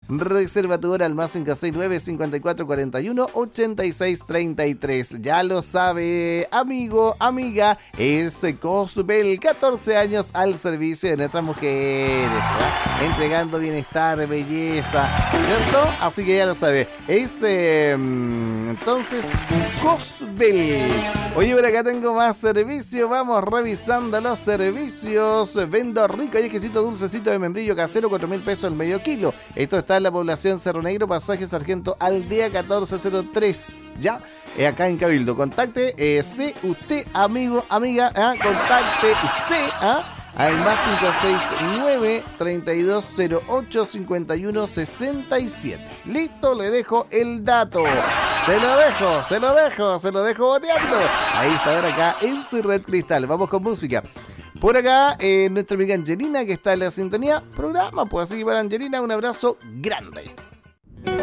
Reserva tu hora al más 569-5441-8633. Ya lo sabe, amigo, amiga, es Cosbel, 14 años al servicio de nuestras mujeres, ¿verdad? Entregando bienestar, belleza, ¿cierto? Así que ya lo sabe, es entonces Cosbel. Oye, por acá tengo más servicios, vamos revisando los servicios. Vendo rico y exquisito dulcecito de membrillo casero, 4.000 pesos el medio kilo. Esto está en la población Cerro Negro, pasaje Sargento Aldea 1403, ¿ya? Acá en Cabildo. Contacte, usted, amigo, amiga, contacte, al más 569-3208-5167. Listo, le dejo el dato. Se lo dejo boteando. Ahí está, ahora acá en su red cristal. Vamos con música. Por acá, nuestra amiga Angelina, que está en la sintonía. Programa, pues así que para Angelina, un abrazo grande.